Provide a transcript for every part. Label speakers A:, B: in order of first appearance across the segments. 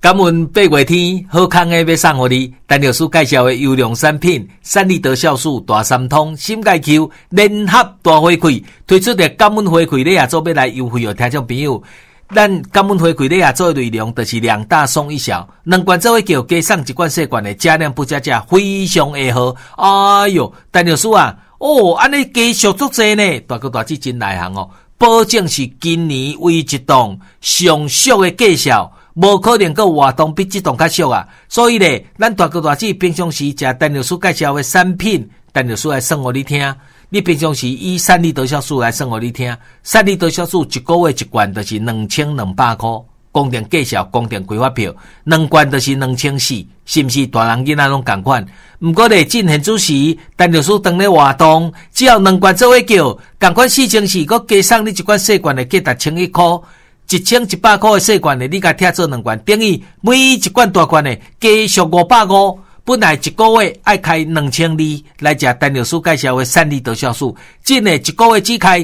A: 感恩八月天好康的要送给你，陈老师介绍的优良产品，三立德酵素大三通心钙 Q 联合大回馈，推出的感恩回馈你也做要来优惠哦，听众朋友，咱感恩回馈你也做的内容就是2大送1小，2罐做伙叫加送1罐细罐的，价量不加价，非常的好。哎哟，陈老师啊，安尼加续足济呢，大哥大姐真内行哦，保证是今年唯一档上俗的价效。无可能个活动比这档较俗啊，所以咧，咱大哥大姐平常时食陈老师介绍的产品，陈老师来算互你听。你平常时以三立德酵素来算互你听，三立德酵素1个月1罐就是2200块，公定价效、公定规发票，2罐就是2400，是不是大人囡仔拢同款？不过咧，进现主时，陈老师当咧活动，只要2罐做伙叫，同款4000佮加送你1罐细罐的，价1100块。1100块的细罐的，你甲贴做2罐，等于每1罐大罐的加续550。本来1个月爱开2200来食陈老师介绍的三立德酵素，真的1个月只开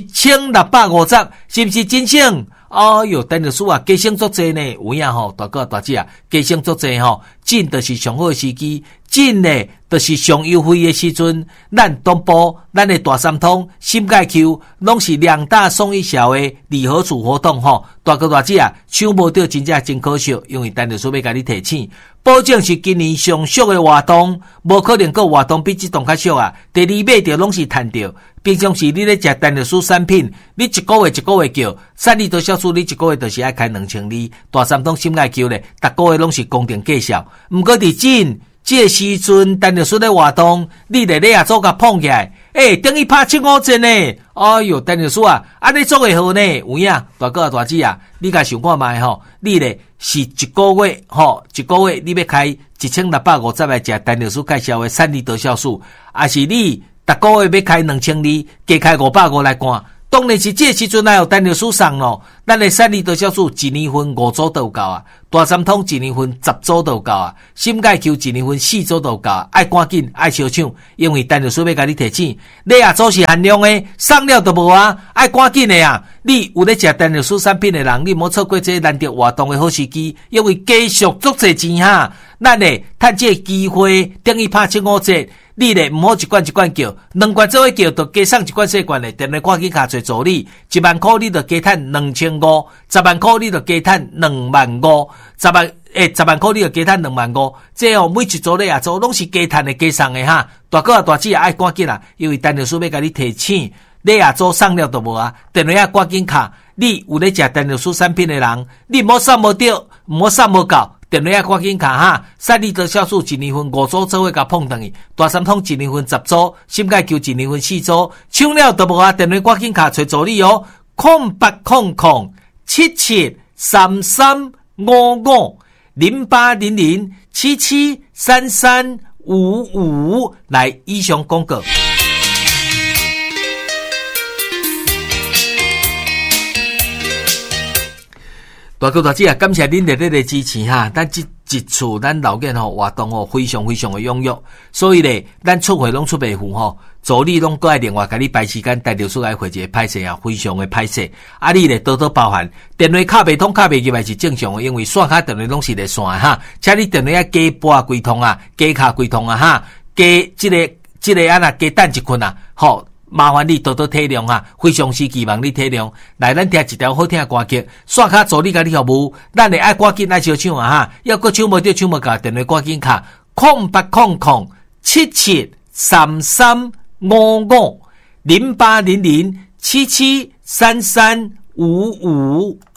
A: 1650，是不是真省？哎哟，陈老师啊，加省足济呢，有影吼，大哥大姐啊，加省足济吼，真就是上好的时机，真的就是上优惠的时阵，咱东部咱的大三通心钙 Q 拢是2大送1小的礼盒组活动吼，大哥大姐啊，抢无到真正真可惜，因为陈老师要甲你提醒，保证是今年上俗的活动，无可能个活动比这档较俗啊。第2买着拢是赚着，平常时你咧食陈老师产品，你1个月叫，三立德酵素你1个月就是爱开2200，大三通心钙 Q 咧，逐个月拢是公定价效，毋过伫真。这时阵，陈老师咧活动，你咧咧也做甲碰起来，等于拍7-5折呢。哎哟，陈老师啊，安尼做会好呢？有影，大哥大姐啊，你甲想看卖吼，你咧是1个月吼，1个月你要开1650来食陈老师介绍的三立德酵素，还是你逐个月要开2200，加开550来看。当然是这时阵来有陈老师送咯，咱的三立德酵素1年份5组都有够啊，大三通1年份10组都有够啊，心钙 Q 1年份4组都有够啊，爱赶紧爱小抢，因为陈老师要甲你提醒，你也做是限量的，送了都无啊，爱赶紧的啊！你有咧食陈老师产品的人，你莫错过这难得活动的好时机，因为继续足济钱哈，咱咧趁这机会等于拍7-5折。你咧唔好1罐1罐叫，2罐做伙叫，就加送1罐细罐咧。电话赶紧卡找助理，1万块你就加赚2500，10万块你就加赚25000，10万块你就加赚25000。这每一组咧也做拢是加赚的加送的哈。大哥大姐也爱赶紧啦，因为陈老师要甲你提醒，你也做送了都无啊。电话赶紧卡，你有咧食陈老师产品的人，你唔好送无到，唔好送无够。电话赶紧卡哈，三立德酵素1年份5组做伙甲碰等于，大三通1年份10组，心钙 Q 1年份4组，抢了都无啊！电话赶紧卡找助理哦，08007733550800773355来以上广告。大哥大姐啊，感谢恁热烈的支持哈！咱一次咱老囝吼活动吼非常非常的踊跃，所以咧咱出货拢出袂赴吼，助理拢都爱另外甲你排时间带着出来回一个拍摄啊，非常的拍摄。啊，你咧多多包涵，电话卡袂通卡袂入来是正常的，因为线卡电话拢是咧线哈，请你电话要加拨几通啊，加卡几通啊哈，加这个安那加等一困啊，好。麻烦你多多体谅哈，非常时期望你体谅。来，咱听一条好听的歌曲，刷卡助理甲你服务，咱会爱赶紧爱小抢啊哈！要搁抢无到抢无到，电话赶紧卡08007733550800773355。